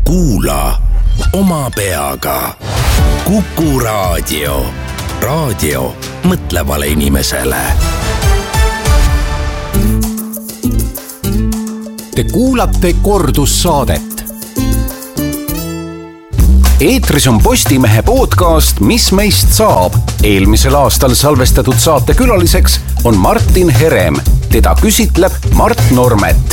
Kuula oma peaga. Kuku Raadio. Raadio mõtlevale inimesele. Te kuulate kordussaadet. Eetris on Postimehe podcast Mis meist saab. Eelmisel aastal salvestatud saate külaliseks on Martin Herem. Teda küsitleb Mart Normet.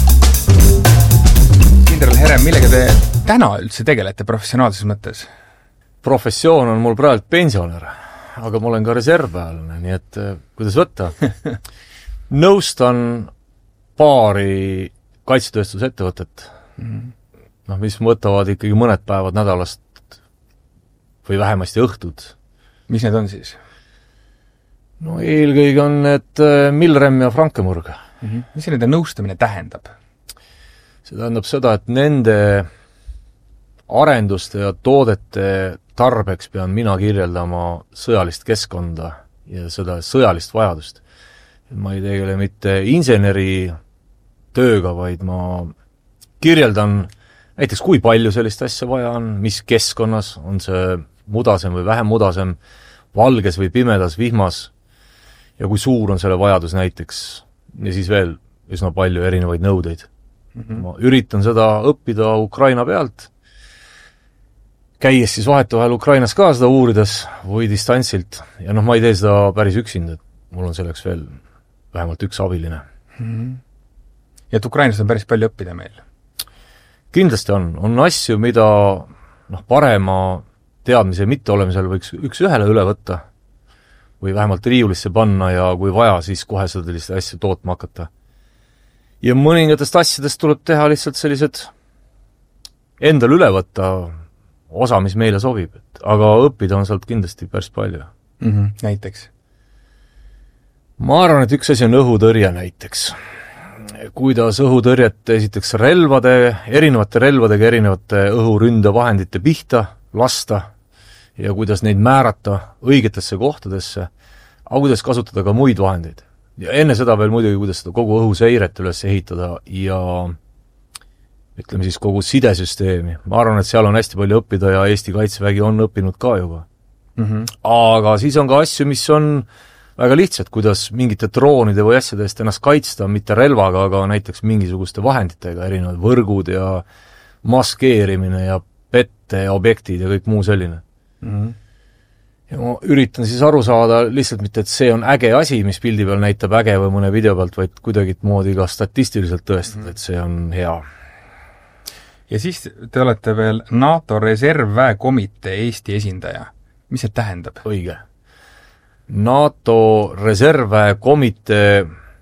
Kindral Herem, millega te täna üldse tegelete professionaalses mõttes? Professioon on mul praegu pensionär, aga ma olen ka reservväelane, nii et kuidas võtta? Nõustan paari kaitsetööstusettevõtet, mis võtavad ikkagi mõned päevad nädalast või vähemasti õhtud. Mis need on siis? No eelkõige on need Milrem ja Frankemurg. Mis see nende nõustamine tähendab? See tähendab seda, et nende arenduste ja toodete tarbeks pean mina kirjeldama sõjalist keskkonda ja seda sõjalist vajadust. Ma ei tegele mitte inseneri tööga, vaid ma kirjeldan näiteks, kui palju sellist asja vaja on, mis keskkonnas, on see mudasem või vähem mudasem, valges või pimedas, vihmas, ja kui suur on selle vajadus näiteks, ja siis veel üsna palju erinevaid nõudeid. Ma üritan seda õppida Ukraina pealt, käies siis vahetevahel Ukrainas ka seda uurides või distantsilt, ja ma ei tee seda päris üksinda, mul on selleks veel vähemalt üks abiline. Ja et Ukrainas on päris palju õppida meil? Kindlasti on asju, mida parema teadmise mitteolemisel võiks üks ühele üle võtta või vähemalt riiulisse panna ja kui vaja, siis kohe sellist asju tootma hakata. Ja mõningatest asjadest tuleb teha lihtsalt sellised endal üle võtta osa, mis meile sobib, aga õppida on sealt kindlasti päris palju. Näiteks? Ma arvan, et üks asi on õhutõrje näiteks. Kuidas õhutõrjet esiteks erinevate relvadega erinevate õhuründevahendite pihta lasta ja kuidas neid määrata õigetesse kohtadesse, aga kuidas kasutada ka muid vahendeid. Ja enne seda veel muidugi, kuidas seda kogu õhuseiret üles ehitada ja ütleme siis kogu sidesüsteemi. Ma arvan, et seal on hästi palju õppida ja Eesti Kaitsevägi on õppinud ka juba. Aga siis on ka asju, mis on väga lihtsad, kuidas mingite droonide või asjade eest ennast kaitsta, mitte relvaga, aga näiteks mingisuguste vahenditega, erinevad võrgud ja maskeerimine ja pette ja objektid ja kõik muu selline. Ja ma üritan siis aru saada lihtsalt mitte, et see on äge asi, mis pildi peal näitab äge või mõne video pealt, vaid kuidagit moodi ka statistiliselt tõestada, et see on hea. Ja siis te olete veel NATO reservväekomitee Eesti esindaja. Mis see tähendab? Õige. NATO reservväekomitee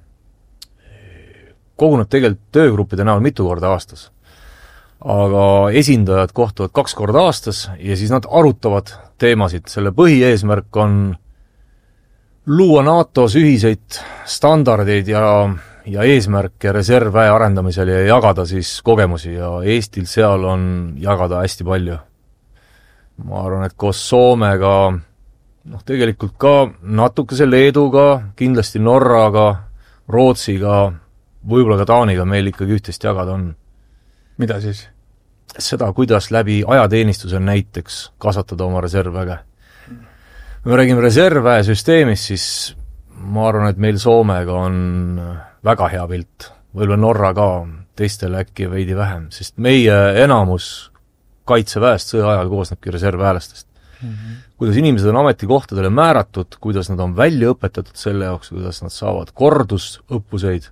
koguneb tegelikult töögruppide näol mitu korda aastas. Aga esindajad kohtuvad 2 korda aastas ja siis nad arutavad teemasid. Selle põhieesmärk on luua NATOs ühiseid standardeid ja eesmärke reservväe arendamisel ja jagada siis kogemusi ja Eestil seal on jagada hästi palju. Ma arvan, et koos Soomega, tegelikult ka natukese Leeduga, kindlasti Norraga, Rootsiga, võib-olla ka Taaniga meil ikkagi ühtest jagada on. Mida siis? Seda, kuidas läbi ajateenistuse näiteks kasvatada oma reservväge. Kui me räägime reservväe süsteemist, siis ma arvan, et meil Soomega on väga hea pilt. Võib-olla Norra ka, teistel äkki veidi vähem, sest meie enamus kaitseväest sõja ajal koosnebki reservväelastest. Kuidas inimesed on ametikohtadele määratud, kuidas nad on välja õpetatud selle jaoks, kuidas nad saavad kordusõppuseid.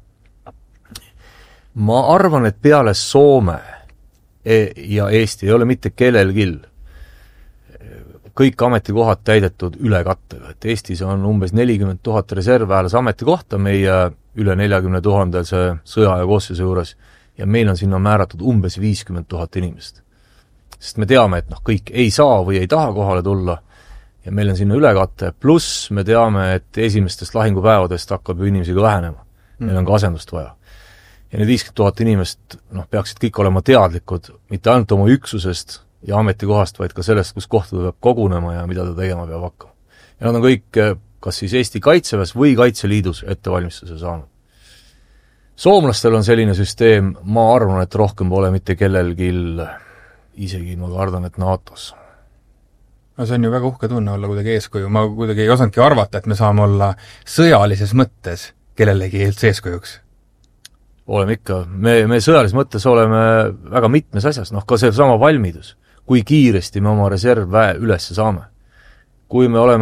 Ma arvan, et peale Soome ja Eesti ei ole mitte kellelgi kõik ametikohad täidetud ülekattega, et Eestis on umbes 40 000 reservväelase ametikohta meie üle 40 000 sõja ja koosseisu juures ja meil on sinna määratud umbes 50 000 inimest. Sest me teame, et kõik ei saa või ei taha kohale tulla ja meil on sinna ülekatte, pluss me teame, et esimestest lahingupäevadest hakkab ju inimesi ka vähenema. Meil on ka asendust vaja. Ja need 50 000 inimest peaksid kõik olema teadlikud mitte ainult oma üksusest ja ametikohast, vaid ka sellest, kus kohta ta peab kogunema ja mida ta tegema peab hakkama. Ja nad on kõik kas siis Eesti Kaitseväes või Kaitseliidus ettevalmistuse saanud. Soomlastel on selline süsteem, ma arvan, et rohkem pole mitte kellelgi isegi ma kardan, et NATO-s. No see on ju väga uhke tunne olla kuidagi eeskuju, ma kuidagi ei osanudki arvata, et me saame olla sõjalises mõttes kellelegi eeskujuks. Oleme ikka, me sõjalises mõttes oleme väga mitmes asjas, ka see sama valmidus, kui kiiresti me oma reservväe üles saame. Kui me oleme